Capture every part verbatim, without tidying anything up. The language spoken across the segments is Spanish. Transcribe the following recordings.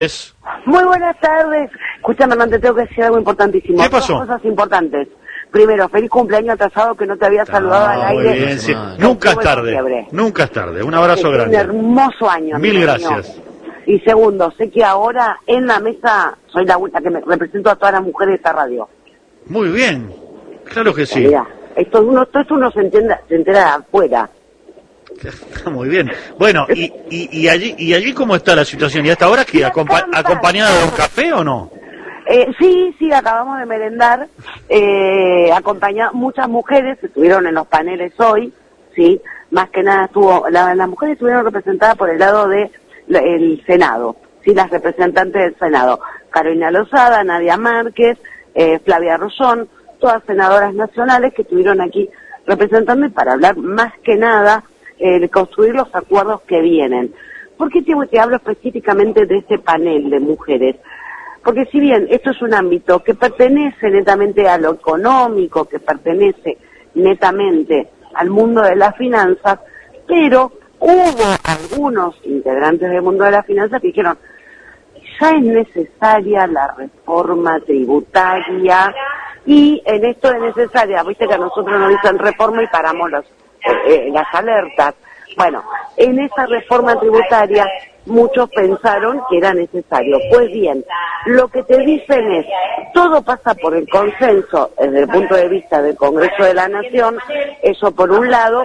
Es... Muy buenas tardes. Escúchame, Hernán, te tengo que decir algo importantísimo. ¿Qué pasó? Dos cosas importantes. Primero, feliz cumpleaños atrasado, que no te había saludado Ah, al muy aire. bien, sí. Nunca es tarde. Nunca es tarde. Un abrazo que grande. Un hermoso año. Mil gracias. Mío. Y segundo, sé que ahora en la mesa soy la única que me represento a todas las mujeres de esta radio. Muy bien. Claro que sí. Mira, esto uno, todo esto uno se, entienda, se entera de afuera. Muy bien. Bueno, y, y, y allí y allí ¿cómo está la situación? ¿Y hasta ahora qué? Acompa ¿Acompañada de un café o no? Eh, sí, sí, acabamos de merendar, eh, acompañadas, muchas mujeres estuvieron en los paneles hoy, sí, más que nada estuvo, la, las mujeres estuvieron representadas por el lado de la, el Senado, sí, las representantes del Senado, Carolina Lozada, Nadia Márquez, eh, Flavia Rollón, todas senadoras nacionales que estuvieron aquí representando y para hablar más que nada eh, de construir los acuerdos que vienen. ¿Por qué te, te hablo específicamente de este panel de mujeres? Porque si bien esto es un ámbito que pertenece netamente a lo económico, que pertenece netamente al mundo de las finanzas, pero hubo algunos integrantes del mundo de las finanzas que dijeron, ya es necesaria la reforma tributaria, y en esto de necesaria, viste que a nosotros nos dicen reforma y paramos los, eh, las alertas. Bueno, en esa reforma tributaria muchos pensaron que era necesario. Pues bien, lo que te dicen es, todo pasa por el consenso desde el punto de vista del Congreso de la Nación, eso por un lado,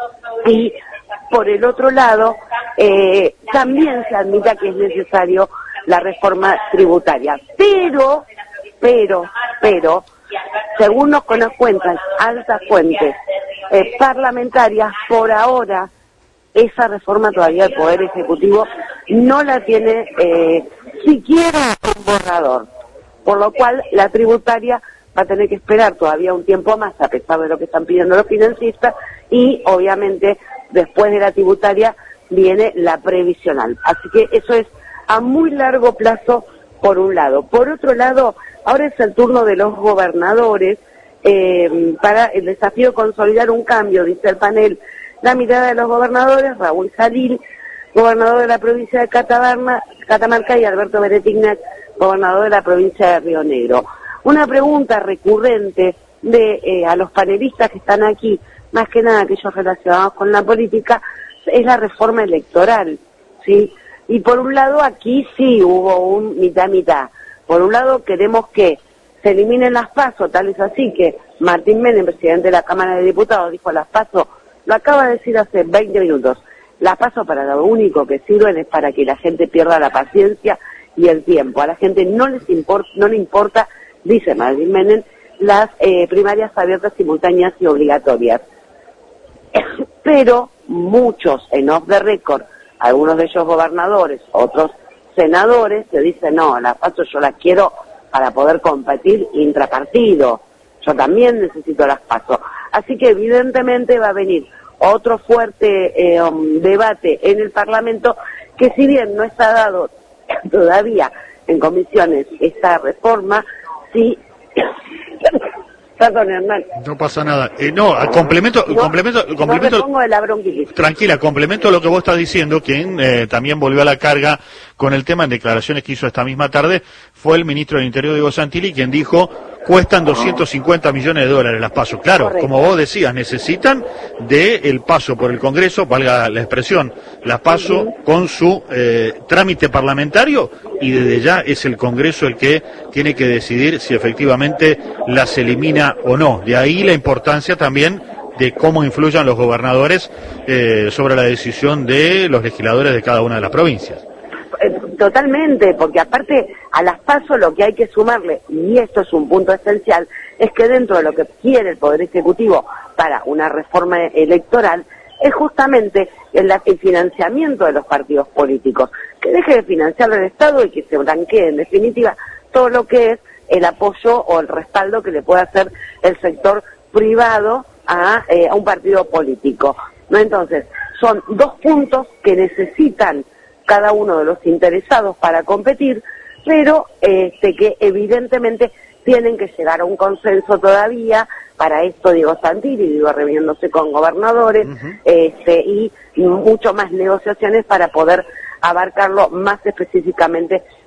y por el otro lado, eh, también se admita que es necesario la reforma tributaria. Pero, pero, pero, según nos cuentan altas fuentes eh, parlamentarias, por ahora, esa reforma todavía el Poder Ejecutivo no la tiene eh, siquiera un borrador, por lo cual la tributaria va a tener que esperar todavía un tiempo más, a pesar de lo que están pidiendo los financistas, y obviamente después de la tributaria viene la previsional. Así que eso es a muy largo plazo por un lado. Por otro lado, ahora es el turno de los gobernadores eh, para el desafío de consolidar un cambio, dice el panel. La mirada de los gobernadores, Raúl Jalil, gobernador de la provincia de Catamarca, Catamarca y Alberto Beretignac, gobernador de la provincia de Río Negro. Una pregunta recurrente de eh, a los panelistas que están aquí, más que nada aquellos relacionados con la política, es la reforma electoral, ¿sí? Y por un lado aquí sí hubo un mitad-mitad. Por un lado queremos que se eliminen las PASO, tal es así que Martín Menem, presidente de la Cámara de Diputados, dijo las PASO. Lo acaba de decir hace veinte minutos. Las PASO para lo único que sirven es para que la gente pierda la paciencia y el tiempo. A la gente no les importa, no le importa, dice Martín Menem, las eh, primarias abiertas, simultáneas y obligatorias. Pero muchos en off the record, algunos de ellos gobernadores, otros senadores, se dicen, no, las PASO yo las quiero para poder competir intrapartido. Yo también necesito las PASO. Así que evidentemente va a venir otro fuerte eh, um, debate en el Parlamento, que si bien no está dado todavía en comisiones esta reforma, sí... Perdón, Hernán. No pasa nada. Eh, no, al complemento, no, complemento, no complemento. me pongo de la bronquitis. Tranquila, complemento lo que vos estás diciendo, quien eh, también volvió a la carga con el tema en declaraciones que hizo esta misma tarde, fue el ministro del Interior, Diego Santilli, quien dijo, cuestan doscientos cincuenta millones de dólares las PASO. Claro, correcto. Como vos decías, necesitan del paso por el Congreso, valga la expresión, la PASO uh-huh. con su eh, trámite parlamentario, y desde ya es el Congreso el que tiene que decidir si efectivamente las elimina o no. De ahí la importancia también de cómo influyan los gobernadores eh, sobre la decisión de los legisladores de cada una de las provincias. Totalmente, porque aparte a las PASO lo que hay que sumarle, y esto es un punto esencial, es que dentro de lo que quiere el Poder Ejecutivo para una reforma electoral, es justamente el, el financiamiento de los partidos políticos, que deje de financiar el Estado y que se blanquee en definitiva todo lo que es el apoyo o el respaldo que le puede hacer el sector privado a, eh, a un partido político, ¿no? Entonces, son dos puntos que necesitan cada uno de los interesados para competir, pero este que evidentemente tienen que llegar a un consenso todavía. Para esto Diego Santilli, digo, reuniéndose con gobernadores, uh-huh. este y mucho más negociaciones para poder abarcarlo más específicamente